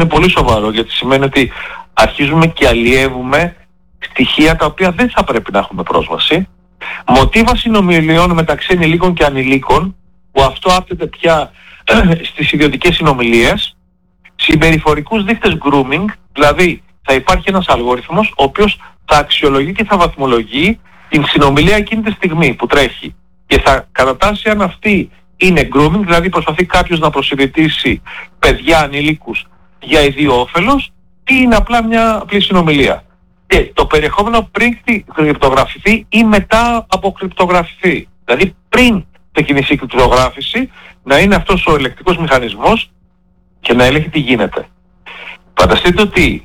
είναι πολύ σοβαρό, γιατί σημαίνει ότι αρχίζουμε και αλλιεύουμε στοιχεία τα οποία δεν θα πρέπει να έχουμε πρόσβαση, μοτίβα συνομιλιών μεταξύ ενηλίκων και ανηλίκων, που αυτό άπτεται πια στις ιδιωτικές συνομιλίες, συμπεριφορικούς δείκτες grooming, δηλαδή θα υπάρχει ένας αλγόριθμος ο οποίος θα αξιολογεί και θα βαθμολογεί την συνομιλία εκείνη τη στιγμή που τρέχει και θα κατατάσσει αν αυτή είναι grooming, δηλαδή προσπαθεί κάποιος να προσυπηρετήσει παιδιά, ανηλίκους για ιδίο όφελος, ή είναι απλά μια απλή συνομιλία. Και το περιεχόμενο πριν κρυπτογραφηθεί ή μετά από κρυπτογραφηθεί. Δηλαδή πριν ξεκινήσει η κρυπτογράφηση, να είναι αυτός ο ελεκτικός μηχανισμός και να ελέγχει τι γίνεται. Φανταστείτε ότι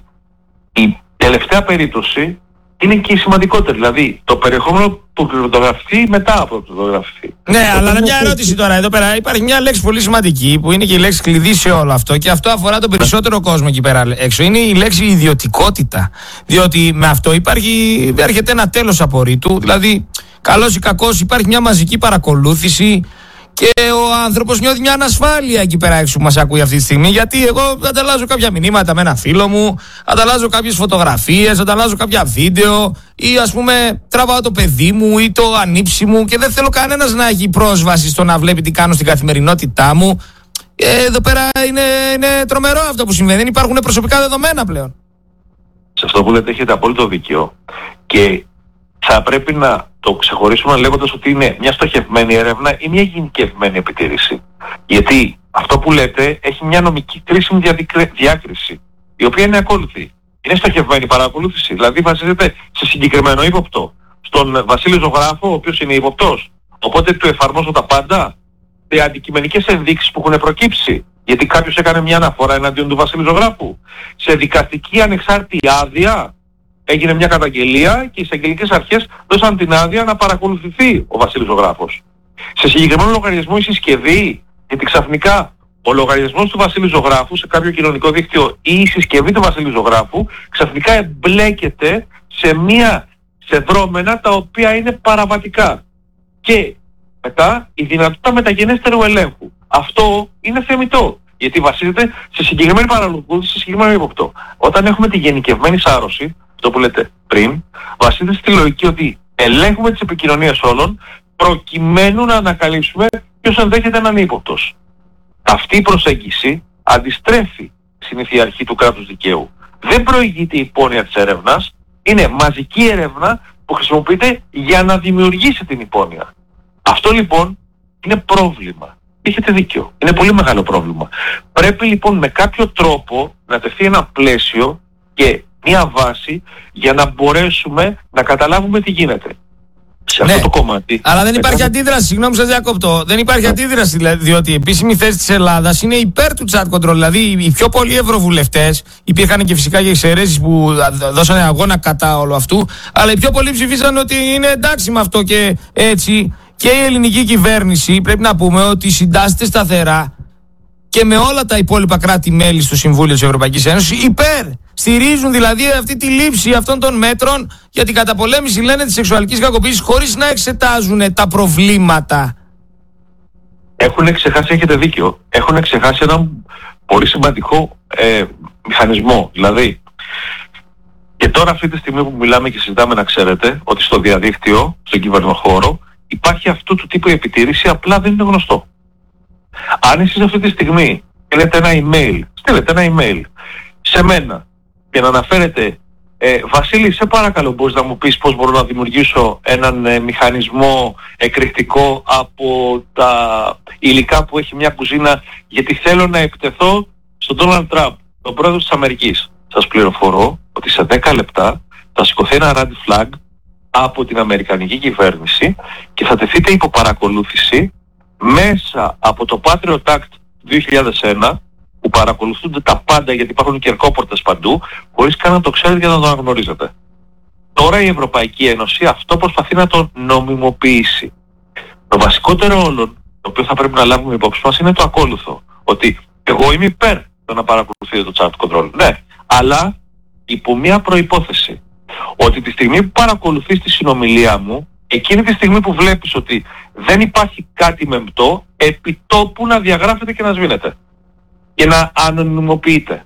η τελευταία περίπτωση είναι και η σημαντικότερη, δηλαδή το περιεχόμενο που κρυπτογραφηθεί μετά από κρυπτογραφηθεί. Ναι, αλλά μια ερώτηση τώρα εδώ πέρα. Υπάρχει μια λέξη πολύ σημαντική που είναι και η λέξη κλειδί σε όλο αυτό, και αυτό αφορά τον περισσότερο κόσμο εκεί πέρα έξω. Είναι η λέξη ιδιωτικότητα. Διότι με αυτό έρχεται ένα τέλος απορρίτου, δηλαδή καλός ή κακός υπάρχει μια μαζική παρακολούθηση. Και ο άνθρωπος νιώθει μια ανασφάλεια εκεί πέρα έξω που μας ακούει αυτή τη στιγμή. Γιατί εγώ ανταλλάζω κάποια μηνύματα με ένα φίλο μου, ανταλλάζω κάποιες φωτογραφίες, ανταλλάζω κάποια βίντεο, ή ας πούμε τραβάω το παιδί μου ή το ανήψι μου και δεν θέλω κανένας να έχει πρόσβαση στο να βλέπει τι κάνω στην καθημερινότητά μου. Εδώ πέρα είναι τρομερό αυτό που συμβαίνει. Δεν υπάρχουν προσωπικά δεδομένα πλέον. Σε αυτό που λέτε έχετε απόλυτο δίκιο. Και θα πρέπει να το ξεχωρίσουμε λέγοντας ότι είναι μια στοχευμένη έρευνα ή μια γενικευμένη επιτήρηση. Γιατί αυτό που λέτε έχει μια νομική κρίσιμη διάκριση, η οποία είναι ακόλουθη. Είναι στοχευμένη παρακολούθηση, δηλαδή βασίζεται σε συγκεκριμένο ύποπτο. Στον Βασίλη Ζωγράφο, ο οποίος είναι ύποπτος, οπότε του εφαρμόζω τα πάντα, σε αντικειμενικές ενδείξεις που έχουν προκύψει. Γιατί κάποιος έκανε μια αναφορά εναντίον του Βασίλη Ζωγράφου. Σε δικαστική ανεξάρτητη άδεια έγινε μια καταγγελία και οι εισαγγελικές αρχές δώσαν την άδεια να παρακολουθηθεί ο Βασίλης Ζωγράφος. Σε συγκεκριμένο λογαριασμό η συσκευή, γιατί ξαφνικά ο λογαριασμός του Βασίλη Ζωγράφου σε κάποιο κοινωνικό δίκτυο ή η συσκευή του Βασίλη Ζωγράφου ξαφνικά εμπλέκεται σε δρόμενα τα οποία είναι παραβατικά. Και μετά η δυνατότητα μεταγενέστερου ελέγχου. Αυτό είναι θεμιτό, γιατί βασίζεται σε συγκεκριμένη παρακολούθηση, σε συγκεκριμένο ύποπτο. Όταν έχουμε τη γενικευμένη σάρωση, αυτό που λέτε πριν, βασίζεται στη λογική ότι ελέγχουμε τις επικοινωνίες όλων προκειμένου να ανακαλύψουμε ποιος ενδέχεται να είναι ύποπτος. Αυτή η προσέγγιση αντιστρέφει συνήθεια αρχή του κράτους δικαίου. Δεν προηγείται η υπόνοια της έρευνας, είναι μαζική έρευνα που χρησιμοποιείται για να δημιουργήσει την υπόνοια. Αυτό λοιπόν είναι πρόβλημα. Έχετε δίκιο. Είναι πολύ μεγάλο πρόβλημα. Πρέπει λοιπόν με κάποιο τρόπο να τεθεί ένα πλαίσιο και μια βάση για να μπορέσουμε να καταλάβουμε τι γίνεται. Σε αυτό το κομμάτι. Αλλά δεν υπάρχει αντίδραση, συγγνώμη σας διακόπτω. Δεν υπάρχει αντίδραση, διότι η επίσημη θέση της Ελλάδας είναι υπέρ του chat control. Δηλαδή οι πιο πολλοί ευρωβουλευτές, υπήρχαν και φυσικά και εξαιρέσεις που δώσανε αγώνα κατά όλου αυτού, αλλά οι πιο πολλοί ψηφίσαν ότι είναι εντάξει με αυτό και έτσι. Και η ελληνική κυβέρνηση πρέπει να πούμε ότι συντάσσεται σταθερά και με όλα τα υπόλοιπα κράτη-μέλη στο Συμβούλιο της Ευρωπαϊκής Ένωσης υπέρ. Στηρίζουν δηλαδή αυτή τη λήψη αυτών των μέτρων για την καταπολέμηση, λένε, της σεξουαλικής κακοποίησης, χωρίς να εξετάζουν τα προβλήματα. Έχουν ξεχάσει, έχετε δίκιο, έχουν ξεχάσει έναν πολύ σημαντικό μηχανισμό. Δηλαδή, και τώρα αυτή τη στιγμή που μιλάμε και συζητάμε, να ξέρετε ότι στο διαδίκτυο, στον κυβερνοχώρο, υπάρχει αυτού του τύπου η επιτήρηση, απλά δεν είναι γνωστό. Αν εσείς αυτή τη στιγμή στείλετε ένα email σε μένα και να αναφέρετε Βασίλη, σε παρακαλώ, μπορείς να μου πεις πώς μπορώ να δημιουργήσω έναν μηχανισμό εκρηκτικό από τα υλικά που έχει μια κουζίνα, γιατί θέλω να επιτεθώ στον Donald Trump, τον πρόεδρο της Αμερικής. Σας πληροφορώ ότι σε 10 λεπτά θα σηκωθεί ένα red flag από την Αμερικανική κυβέρνηση και θα τεθείτε υπό παρακολούθηση μέσα από το Patriot Act 2001, που παρακολουθούνται τα πάντα γιατί υπάρχουν κερκόπορτες παντού, χωρίς καν να το ξέρετε και να το αναγνωρίζετε. Τώρα η Ευρωπαϊκή Ένωση αυτό προσπαθεί να το νομιμοποιήσει. Το βασικότερο όλων, το οποίο θα πρέπει να λάβουμε υπόψη μας, είναι το ακόλουθο. Ότι εγώ είμαι υπέρ το να παρακολουθείτε το chat control. Ναι, αλλά υπό μια προϋπόθεση. Ότι τη στιγμή που παρακολουθείς τη συνομιλία μου, εκείνη τη στιγμή που βλέπεις ότι δεν υπάρχει κάτι μεμπτό, επιτόπου να διαγράφεται και να σβήνεται. Και να ανωνυμοποιείται.